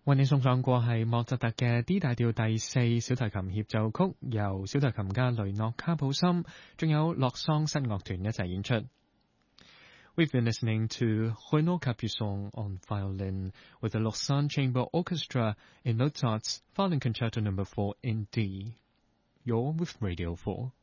為你送上過係莫扎特嘅 D 大調第4小提琴協奏曲，由小提琴家雷諾卡普森仲有洛桑室樂團一齊演出。We've been listening to Renaud Capuçon on violin with the Lausanne Chamber Orchestra in Mozart's Violin Concerto No. 4 in D. You're with Radio 4.